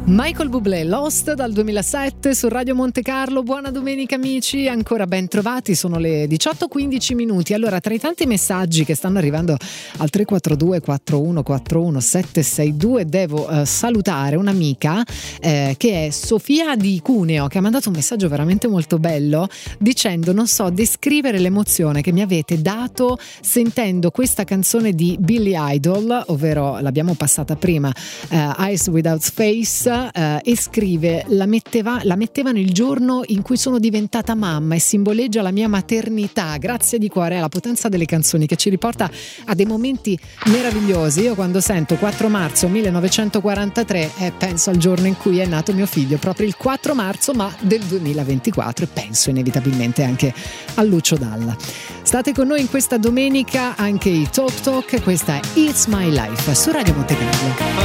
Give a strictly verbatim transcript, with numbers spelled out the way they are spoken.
Michael Bublé, Lost dal duemilasette su Radio Monte Carlo. Buona domenica amici, ancora ben trovati, sono le diciotto e quindici minuti. Allora, tra i tanti messaggi che stanno arrivando al tre quattro due quattro uno quattro uno sette sei due devo eh, salutare un'amica eh, che è Sofia di Cuneo, che ha mandato un messaggio veramente molto bello dicendo: non so descrivere l'emozione che mi avete dato sentendo questa canzone di Billy Idol, ovvero l'abbiamo passata prima, eh, Eyes Without Face. Uh, e scrive: la, metteva, la mettevano il giorno in cui sono diventata mamma e simboleggia la mia maternità. Grazie di cuore, è la potenza delle canzoni che ci riporta a dei momenti meravigliosi. Io quando sento quattro marzo millenovecentoquarantatré eh, penso al giorno in cui è nato mio figlio, proprio il quattro marzo ma del duemilaventiquattro, e penso inevitabilmente anche a Lucio Dalla. State con noi in questa domenica anche i Talk Talk. Questa è It's My Life su Radio Monte Carlo.